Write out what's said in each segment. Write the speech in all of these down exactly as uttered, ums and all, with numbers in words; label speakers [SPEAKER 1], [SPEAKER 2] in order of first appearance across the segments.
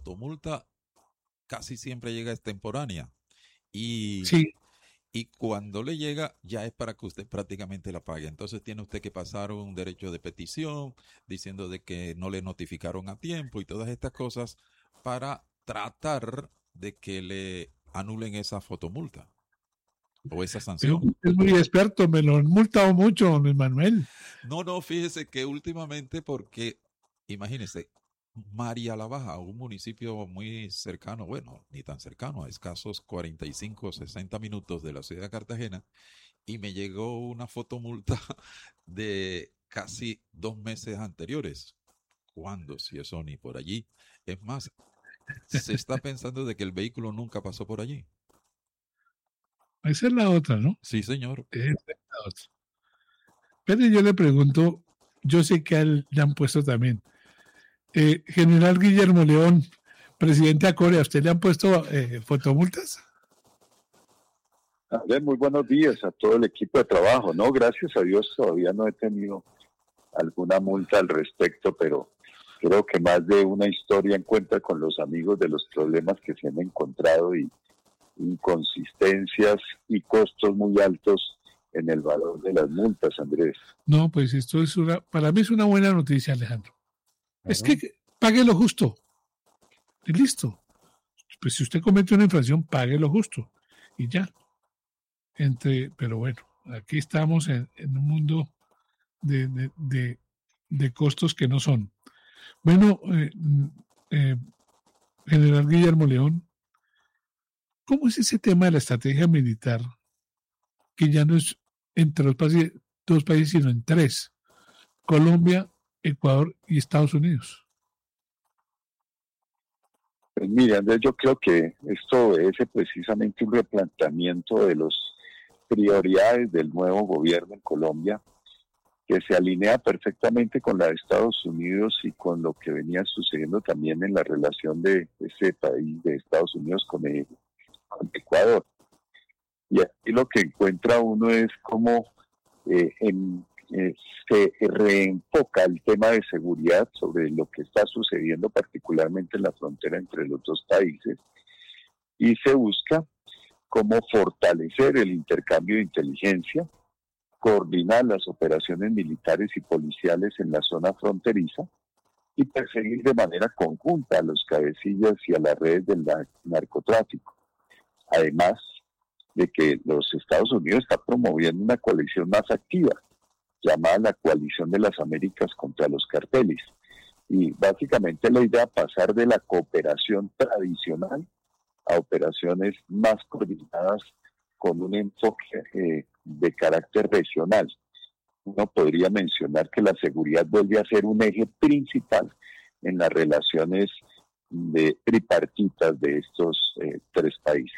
[SPEAKER 1] fotomulta casi siempre llega extemporánea. Y,
[SPEAKER 2] Sí,
[SPEAKER 1] y cuando le llega, ya es para que usted prácticamente la pague. Entonces tiene usted que pasar un derecho de petición diciendo de que no le notificaron a tiempo y todas estas cosas para tratar de que le anulen esa fotomulta o esa
[SPEAKER 2] pero
[SPEAKER 1] sanción.
[SPEAKER 2] usted es muy experto, me lo han multado mucho, don Manuel.
[SPEAKER 1] No, no, fíjese que últimamente porque, imagínese, María la Baja, un municipio muy cercano, bueno, ni tan cercano, a escasos cuarenta y cinco o sesenta minutos de la ciudad de Cartagena, y me llegó una fotomulta de casi dos meses anteriores. ¿Cuándo? Si eso ni por allí. Es más, se está pensando de que el vehículo nunca pasó por allí.
[SPEAKER 2] Esa es la otra, ¿no?
[SPEAKER 1] Sí, señor.
[SPEAKER 2] Esa es la otra. Pero yo le pregunto, yo sé que a él le han puesto también. Eh, General Guillermo León, presidente de Corea, ¿a usted le han puesto eh, fotomultas?
[SPEAKER 3] A ver, muy buenos días a todo el equipo de trabajo. No, gracias a Dios todavía no he tenido alguna multa al respecto, pero creo que más de una historia encuentra con los amigos de los problemas que se han encontrado y inconsistencias y costos muy altos en el valor de las multas, Andrés.
[SPEAKER 2] No, pues esto es una, para mí es una buena noticia, Alejandro.
[SPEAKER 1] Claro.
[SPEAKER 2] Es que pague lo justo. Y listo. Pues si usted comete una infracción, pague lo justo. Y ya. Entre, pero bueno, aquí estamos en, en un mundo de, de, de, de costos que no son. Bueno, eh, eh, General Guillermo León, ¿cómo es ese tema de la estrategia militar que ya no es entre los países, dos países, sino en tres? Colombia, Ecuador y Estados Unidos.
[SPEAKER 3] Pues mire, Andrés, yo creo que esto obedece precisamente un replanteamiento de las prioridades del nuevo gobierno en Colombia, que se alinea perfectamente con la de Estados Unidos y con lo que venía sucediendo también en la relación de ese país de Estados Unidos con, el, con Ecuador. Y aquí lo que encuentra uno es cómo eh, en, eh, se reenfoca el tema de seguridad sobre lo que está sucediendo particularmente en la frontera entre los dos países y se busca cómo fortalecer el intercambio de inteligencia, coordinar las operaciones militares y policiales en la zona fronteriza y perseguir de manera conjunta a los cabecillas y a las redes del narcotráfico. Además de que los Estados Unidos está promoviendo una coalición más activa, llamada la Coalición de las Américas contra los carteles. Y básicamente la idea es pasar de la cooperación tradicional a operaciones más coordinadas con un enfoque eh, de carácter regional. Uno podría mencionar que la seguridad vuelve a ser un eje principal en las relaciones de tripartitas de estos eh, tres países.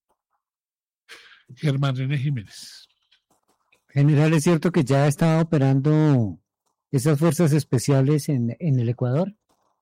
[SPEAKER 2] Germán René Jiménez.
[SPEAKER 4] General, ¿es cierto que ya están operando esas fuerzas especiales en, en el Ecuador?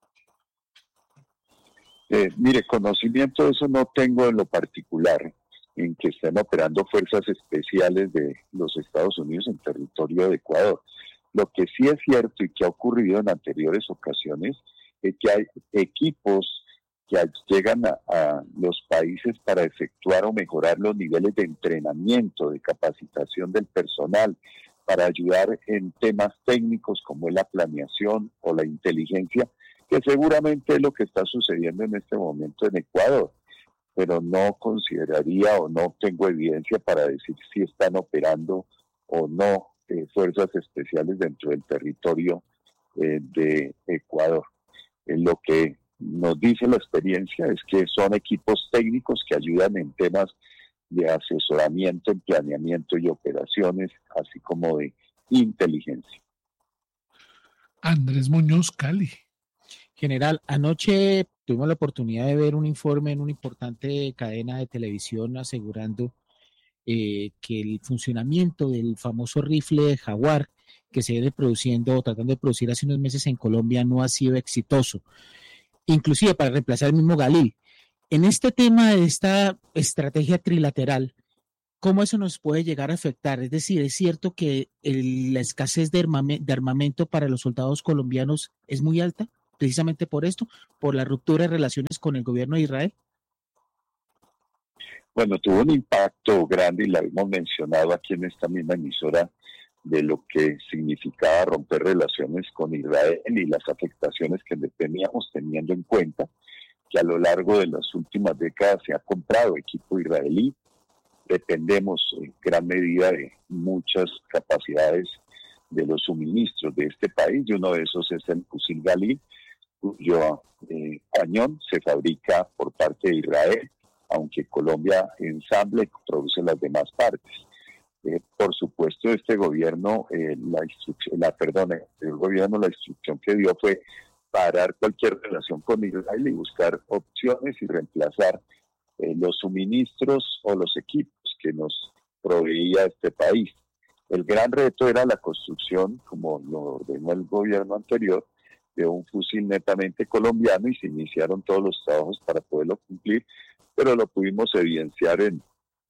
[SPEAKER 3] Eh, mire, conocimiento de eso no tengo en lo particular, en que estén operando fuerzas especiales de los Estados Unidos en territorio de Ecuador. Lo que sí es cierto y que ha ocurrido en anteriores ocasiones es que hay equipos que llegan a, a los países para efectuar o mejorar los niveles de entrenamiento, de capacitación del personal, para ayudar en temas técnicos como es la planeación o la inteligencia, que seguramente es lo que está sucediendo en este momento en Ecuador, pero no consideraría o no tengo evidencia para decir si están operando o no eh, fuerzas especiales dentro del territorio eh, de Ecuador. En lo que nos dice la experiencia es que son equipos técnicos que ayudan en temas de asesoramiento, en planeamiento y operaciones, así como de inteligencia.
[SPEAKER 2] Andrés Muñoz, Cali.
[SPEAKER 5] General, anoche tuvimos la oportunidad de ver un informe en una importante cadena de televisión asegurando eh, que el funcionamiento del famoso rifle Jaguar que se viene produciendo o tratando de producir hace unos meses en Colombia no ha sido exitoso, inclusive para reemplazar el mismo Galil. En este tema de esta estrategia trilateral, ¿cómo eso nos puede llegar a afectar? Es decir, ¿es cierto que el, la escasez de, armame, de armamento para los soldados colombianos es muy alta? precisamente por esto, por la ruptura de relaciones con el gobierno de Israel?
[SPEAKER 3] Bueno, tuvo un impacto grande y la hemos mencionado aquí en esta misma emisora de lo que significaba romper relaciones con Israel y las afectaciones que le teníamos, teniendo en cuenta que a lo largo de las últimas décadas se ha comprado equipo israelí. Dependemos en gran medida de muchas capacidades de los suministros de este país, y uno de esos es el fusil Galil, cuyo eh, cañón se fabrica por parte de Israel, aunque Colombia ensambla y produce las demás partes. Eh, por supuesto, este gobierno, eh, la instrucción, la, perdón, el gobierno, la instrucción que dio fue parar cualquier relación con Israel y buscar opciones y reemplazar eh, los suministros o los equipos que nos proveía este país. El gran reto era la construcción, como lo ordenó el gobierno anterior, de un fusil netamente colombiano, y se iniciaron todos los trabajos para poderlo cumplir, pero lo pudimos evidenciar en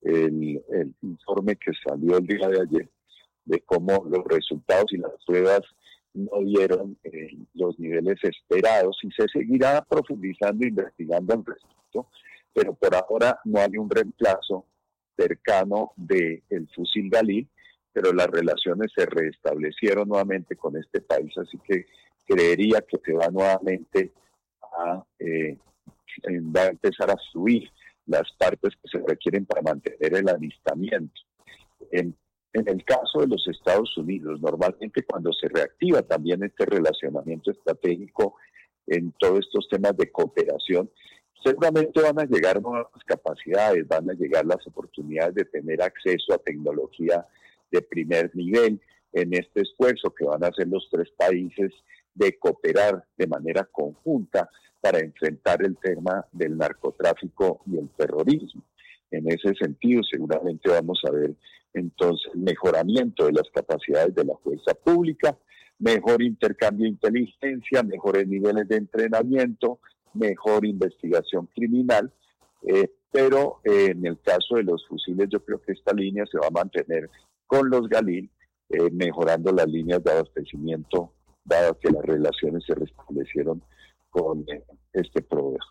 [SPEAKER 3] el, el informe que salió el día de ayer, de cómo los resultados y las pruebas no dieron eh, los niveles esperados, y se seguirá profundizando e investigando al respecto, pero por ahora no hay un reemplazo cercano del fusil Galil, pero las relaciones se restablecieron nuevamente con este país, así que creería que se va nuevamente a, eh, va a empezar a fluir las partes que se requieren para mantener el alistamiento. En, en el caso de los Estados Unidos, normalmente cuando se reactiva también este relacionamiento estratégico en todos estos temas de cooperación, seguramente van a llegar nuevas capacidades, van a llegar las oportunidades de tener acceso a tecnología de primer nivel en este esfuerzo que van a hacer los tres países de cooperar de manera conjunta para enfrentar el tema del narcotráfico y el terrorismo. En ese sentido, seguramente vamos a ver entonces mejoramiento de las capacidades de la fuerza pública, mejor intercambio de inteligencia, mejores niveles de entrenamiento, mejor investigación criminal, eh, pero eh, en el caso de los fusiles yo creo que esta línea se va a mantener con los Galil, eh, mejorando las líneas de abastecimiento, dado que las relaciones se restablecieron con eh, este proveedor.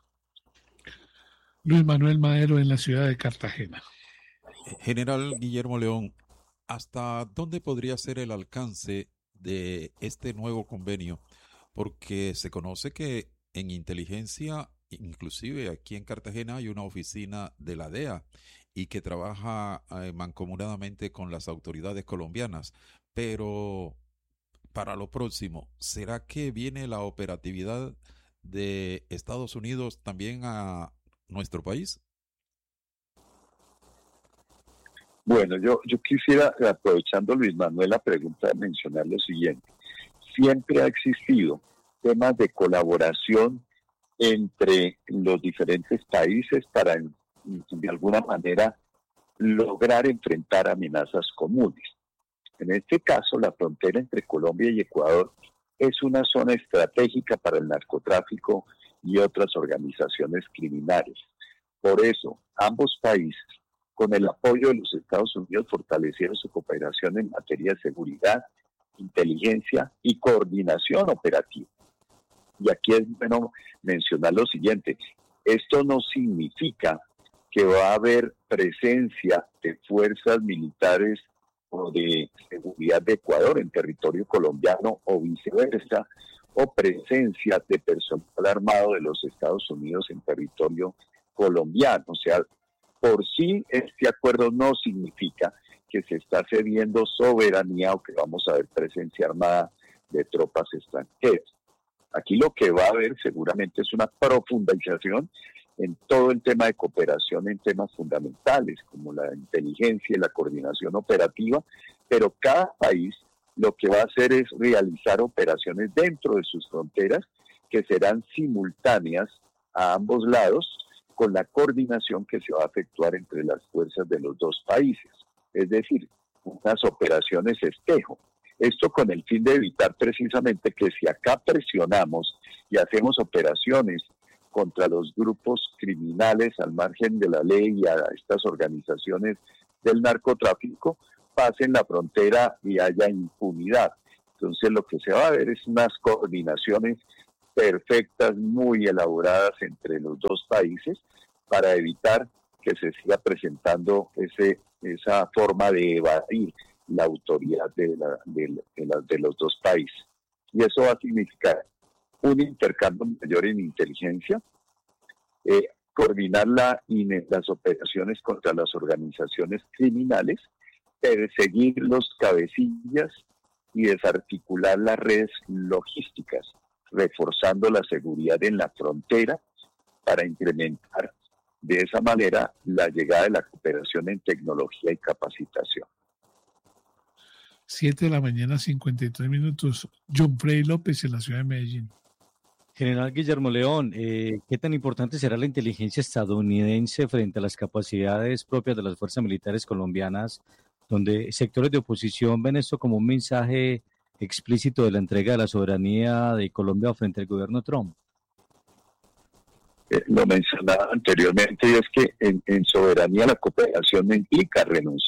[SPEAKER 2] Luis Manuel Madero, en la ciudad de Cartagena.
[SPEAKER 1] General Guillermo León, ¿hasta dónde podría ser el alcance de este nuevo convenio? Porque se conoce que en inteligencia, inclusive aquí en Cartagena, hay una oficina de la D E A y que trabaja eh, mancomunadamente con las autoridades colombianas. Pero para lo próximo, ¿será que viene la operatividad de Estados Unidos también a nuestro país?
[SPEAKER 3] Bueno, yo, yo quisiera, aprovechando Luis Manuel la pregunta, mencionar lo siguiente. Siempre ha existido temas de colaboración entre los diferentes países para, de alguna manera, lograr enfrentar amenazas comunes. En este caso, la frontera entre Colombia y Ecuador es una zona estratégica para el narcotráfico y otras organizaciones criminales. Por eso, ambos países, con el apoyo de los Estados Unidos, fortalecieron su cooperación en materia de seguridad, inteligencia y coordinación operativa. Y aquí es bueno mencionar lo siguiente: esto no significa que va a haber presencia de fuerzas militares o de seguridad de Ecuador en territorio colombiano o viceversa, o presencia de personal armado de los Estados Unidos en territorio colombiano. O sea, por sí este acuerdo no significa que se está cediendo soberanía o que vamos a ver presencia armada de tropas extranjeras. Aquí lo que va a haber seguramente es una profundización en todo el tema de cooperación en temas fundamentales como la inteligencia y la coordinación operativa, pero cada país lo que va a hacer es realizar operaciones dentro de sus fronteras que serán simultáneas a ambos lados, con la coordinación que se va a efectuar entre las fuerzas de los dos países, es decir, unas operaciones espejo. Esto con el fin de evitar precisamente que si acá presionamos y hacemos operaciones contra los grupos criminales al margen de la ley y a estas organizaciones del narcotráfico, pasen la frontera y haya impunidad. Entonces lo que se va a ver es unas coordinaciones perfectas, muy elaboradas entre los dos países para evitar que se siga presentando ese, esa forma de evadir la autoridad de, la, de, de, la, de los dos países. Y eso va a significar un intercambio mayor en inteligencia, eh, coordinar la, las operaciones contra las organizaciones criminales, perseguir los cabecillas y desarticular las redes logísticas, reforzando la seguridad en la frontera para incrementar de esa manera la llegada de la cooperación en tecnología y capacitación.
[SPEAKER 2] Siete de la mañana, cincuenta y tres minutos. John Frey López en la ciudad de Medellín.
[SPEAKER 6] General Guillermo León, eh, ¿qué tan importante será la inteligencia estadounidense frente a las capacidades propias de las fuerzas militares colombianas, donde sectores de oposición ven esto como un mensaje explícito de la entrega de la soberanía de Colombia frente al gobierno Trump?
[SPEAKER 3] Eh, lo mencionaba anteriormente, y es que en, en soberanía la cooperación no implica renunciar